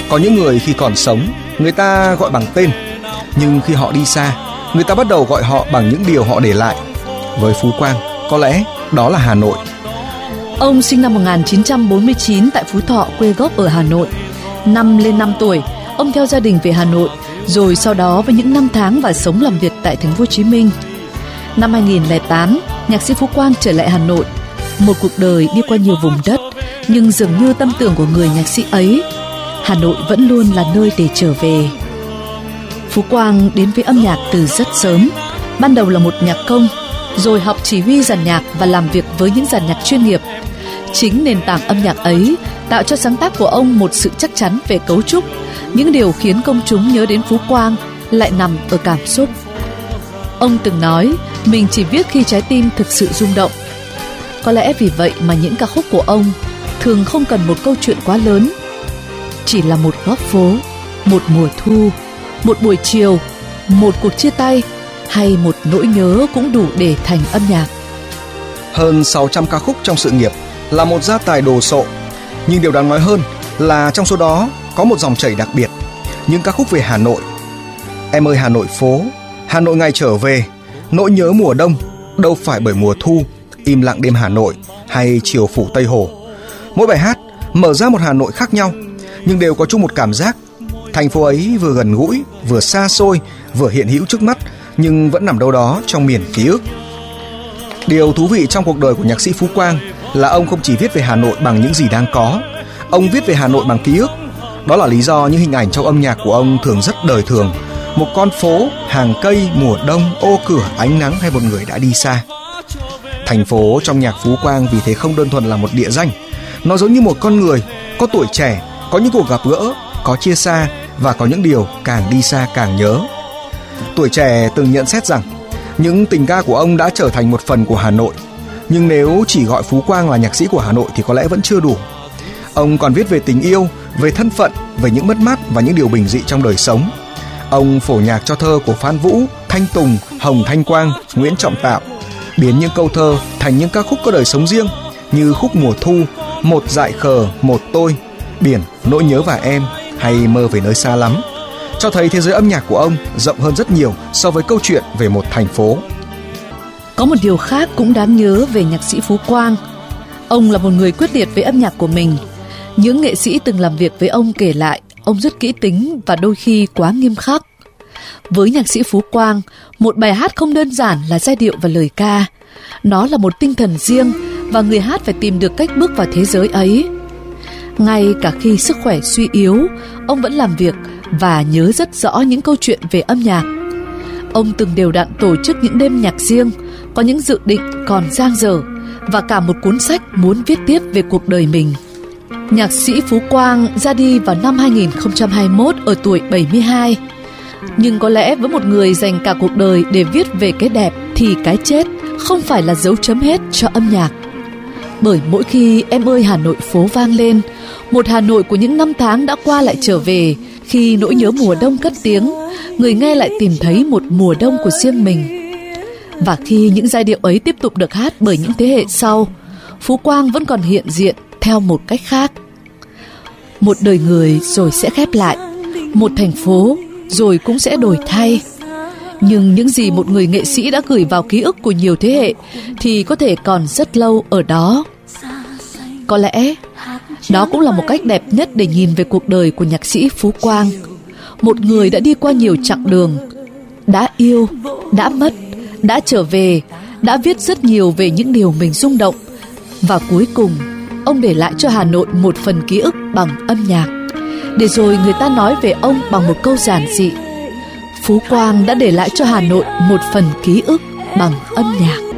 Có những người khi còn sống, người ta gọi bằng tên, nhưng khi họ đi xa, người ta bắt đầu gọi họ bằng những điều họ để lại. Với Phú Quang, có lẽ đó là Hà Nội. Ông sinh năm 1949 tại Phú Thọ, quê gốc ở Hà Nội. Năm lên 5 tuổi, ông theo gia đình về Hà Nội, rồi sau đó với những năm tháng và sống làm việc tại thành phố Hồ Chí Minh. Năm 2008, nhạc sĩ Phú Quang trở lại Hà Nội. Một cuộc đời đi qua nhiều vùng đất, nhưng dường như tâm tưởng của người nhạc sĩ ấy, Hà Nội vẫn luôn là nơi để trở về. Phú Quang đến với âm nhạc từ rất sớm. Ban đầu là một nhạc công, rồi học chỉ huy dàn nhạc và làm việc với những dàn nhạc chuyên nghiệp. Chính nền tảng âm nhạc ấy tạo cho sáng tác của ông một sự chắc chắn về cấu trúc. Những điều khiến công chúng nhớ đến Phú Quang lại nằm ở cảm xúc. Ông từng nói mình chỉ viết khi trái tim thực sự rung động. Có lẽ vì vậy mà những ca khúc của ông thường không cần một câu chuyện quá lớn. Chỉ là một góc phố, một mùa thu, một buổi chiều, một cuộc chia tay hay một nỗi nhớ cũng đủ để thành âm nhạc. Hơn 600 ca khúc trong sự nghiệp là một gia tài đồ sộ. Nhưng điều đáng nói hơn là trong số đó có một dòng chảy đặc biệt. Những ca khúc về Hà Nội. Em ơi Hà Nội phố, Hà Nội ngày trở về, nỗi nhớ mùa đông, đâu phải bởi mùa thu, im lặng đêm Hà Nội hay chiều phủ Tây Hồ. Mỗi bài hát mở ra một Hà Nội khác nhau, nhưng đều có chung một cảm giác. Thành phố ấy vừa gần gũi, vừa xa xôi, vừa hiện hữu trước mắt, nhưng vẫn nằm đâu đó trong miền ký ức. Điều thú vị trong cuộc đời của nhạc sĩ Phú Quang là ông không chỉ viết về Hà Nội bằng những gì đang có, ông viết về Hà Nội bằng ký ức. Đó là lý do những hình ảnh trong âm nhạc của ông thường rất đời thường. Một con phố, hàng cây, mùa đông, ô cửa, ánh nắng hay một người đã đi xa. Thành phố trong nhạc Phú Quang vì thế không đơn thuần là một địa danh. Nó giống như một con người, có tuổi trẻ, có những cuộc gặp gỡ, có chia xa và có những điều càng đi xa càng nhớ. Tuổi trẻ từng nhận xét rằng những tình ca của ông đã trở thành một phần của Hà Nội. Nhưng nếu chỉ gọi Phú Quang là nhạc sĩ của Hà Nội thì có lẽ vẫn chưa đủ. Ông còn viết về tình yêu, về thân phận, về những mất mát và những điều bình dị trong đời sống. Ông phổ nhạc cho thơ của Phan Vũ, Thanh Tùng, Hồng Thanh Quang, Nguyễn Trọng Tạo, biến những câu thơ thành những ca khúc có đời sống riêng như khúc Mùa Thu, Một Dại Khờ, Một Tôi, Biển, Nỗi Nhớ Và Em hay Mơ Về Nơi Xa Lắm, cho thấy thế giới âm nhạc của ông rộng hơn rất nhiều so với câu chuyện về một thành phố. Có một điều khác cũng đáng nhớ về nhạc sĩ Phú Quang. Ông là một người quyết liệt với âm nhạc của mình. Những nghệ sĩ từng làm việc với ông kể lại, ông rất kỹ tính và đôi khi quá nghiêm khắc. Với nhạc sĩ Phú Quang, một bài hát không đơn giản là giai điệu và lời ca. Nó là một tinh thần riêng và người hát phải tìm được cách bước vào thế giới ấy. Ngay cả khi sức khỏe suy yếu, ông vẫn làm việc và nhớ rất rõ những câu chuyện về âm nhạc. Ông từng đều đặn tổ chức những đêm nhạc riêng, có những dự định còn dang dở và cả một cuốn sách muốn viết tiếp về cuộc đời mình. Nhạc sĩ Phú Quang ra đi vào năm 2021 ở tuổi 72. Nhưng có lẽ với một người dành cả cuộc đời để viết về cái đẹp thì cái chết không phải là dấu chấm hết cho âm nhạc. Bởi mỗi khi Em ơi Hà Nội phố vang lên, một Hà Nội của những năm tháng đã qua lại trở về. Khi nỗi nhớ mùa đông cất tiếng, người nghe lại tìm thấy một mùa đông của riêng mình. Và khi những giai điệu ấy tiếp tục được hát bởi những thế hệ sau, Phú Quang vẫn còn hiện diện theo một cách khác. Một đời người rồi sẽ khép lại, một thành phố rồi cũng sẽ đổi thay. Nhưng những gì một người nghệ sĩ đã gửi vào ký ức của nhiều thế hệ thì có thể còn rất lâu ở đó. Có lẽ đó cũng là một cách đẹp nhất để nhìn về cuộc đời của nhạc sĩ Phú Quang. Một người đã đi qua nhiều chặng đường, đã yêu, đã mất, đã trở về, đã viết rất nhiều về những điều mình rung động. Và cuối cùng, ông để lại cho Hà Nội một phần ký ức bằng âm nhạc. Để rồi người ta nói về ông bằng một câu giản dị: Phú Quang đã để lại cho Hà Nội một phần ký ức bằng âm nhạc.